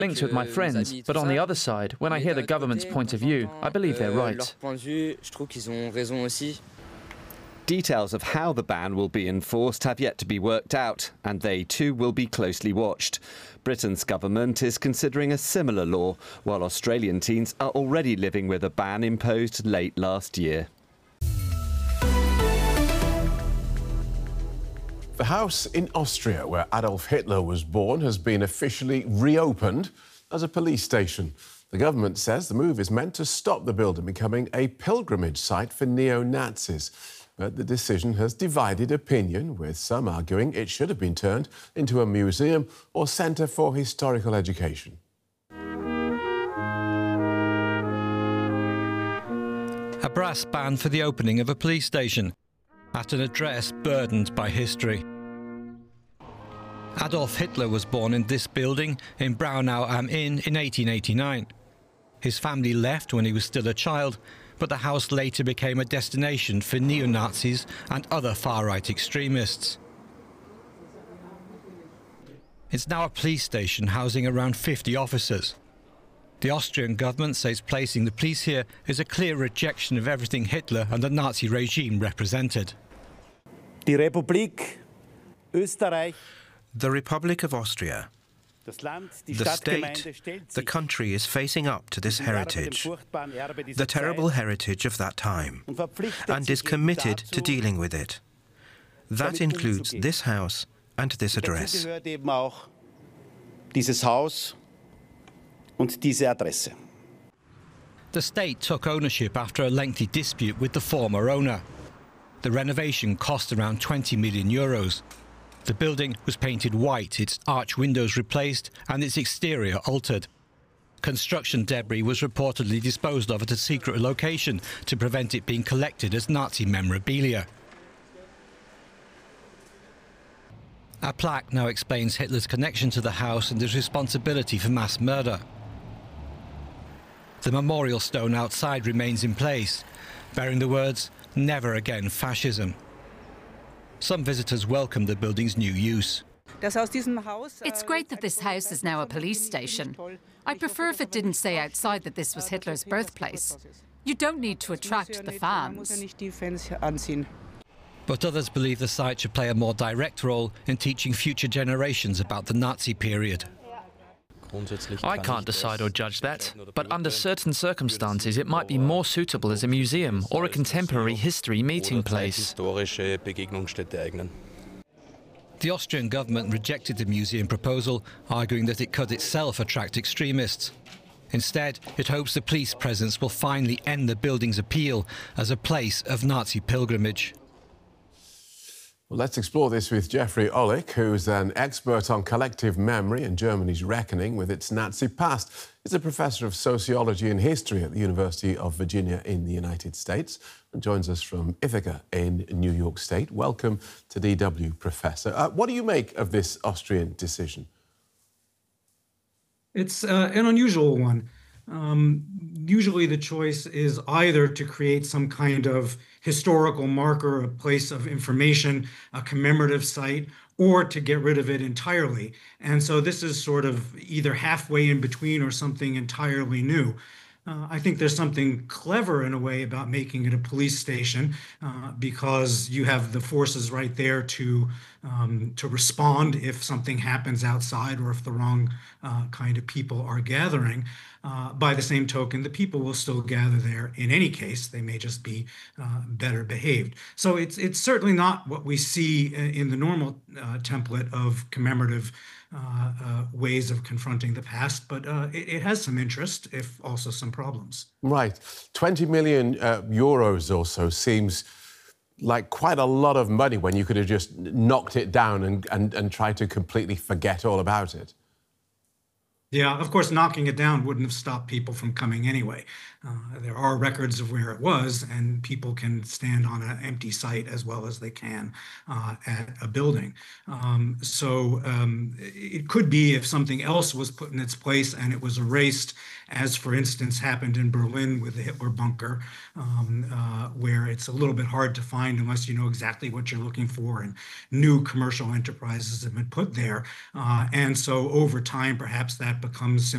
linked with my friends, but on the other side, when I hear the government's point of view, I believe they're right. Details of how the ban will be enforced have yet to be worked out, and they too will be closely watched. Britain's government is considering a similar law, while Australian teens are already living with a ban imposed late last year. The house in Austria where Adolf Hitler was born has been officially reopened as a police station. The government says the move is meant to stop the building becoming a pilgrimage site for neo-Nazis. But the decision has divided opinion, with some arguing it should have been turned into a museum or centre for historical education. A brass band for the opening of a police station at an address burdened by history. Adolf Hitler was born in this building in Braunau am Inn in 1889. His family left when he was still a child, but the house later became a destination for neo-Nazis and other far-right extremists. It's now a police station housing around 50 officers. The Austrian government says placing the police here is a clear rejection of everything Hitler and the Nazi regime represented. Die Republik Österreich. The Republic of Austria, the state, the country is facing up to this heritage, the terrible heritage of that time, and is committed to dealing with it. That includes this house and this address. Dieses Haus und diese Adresse. The state took ownership after a lengthy dispute with the former owner. The renovation cost around 20 million euros. The building was painted white, its arch windows replaced and its exterior altered. Construction debris was reportedly disposed of at a secret location to prevent it being collected as Nazi memorabilia. A plaque now explains Hitler's connection to the house and his responsibility for mass murder. The memorial stone outside remains in place, bearing the words, "Never again fascism." Some visitors welcome the building's new use. It's great that this house is now a police station. I prefer if it didn't say outside that this was Hitler's birthplace. You don't need to attract the fans. But others believe the site should play a more direct role in teaching future generations about the Nazi period. I can't decide or judge that, but under certain circumstances it might be more suitable as a museum or a contemporary history meeting place. The Austrian government rejected the museum proposal, arguing that it could itself attract extremists. Instead, it hopes the police presence will finally end the building's appeal as a place of Nazi pilgrimage. Well, let's explore this with Jeffrey Ollich, who's an expert on collective memory and Germany's reckoning with its Nazi past. He's a professor of sociology and history at the University of Virginia in the United States and joins us from Ithaca in New York State. Welcome to DW, Professor. What do you make of this Austrian decision? It's an unusual one. Usually the choice is either to create some kind of historical marker, a place of information, a commemorative site, or to get rid of it entirely. And so this is sort of either halfway in between or something entirely new. I think there's something clever in a way about making it a police station because you have the forces right there to respond if something happens outside or if the wrong kind of people are gathering. By the same token, the people will still gather there in any case. They may just be better behaved. So it's certainly not what we see in the normal template of commemorative ways of confronting the past, but it has some interest, if also some problems. Right. 20 million euros or so seems like quite a lot of money when you could have just knocked it down and tried to completely forget all about it. Yeah, of course, knocking it down wouldn't have stopped people from coming anyway. There are records of where it was, and people can stand on an empty site as well as they can at a building. It could be if something else was put in its place and it was erased, as for instance happened in Berlin with the Hitler bunker, where it's a little bit hard to find unless you know exactly what you're looking for, and new commercial enterprises have been put there. And so over time, perhaps that becomes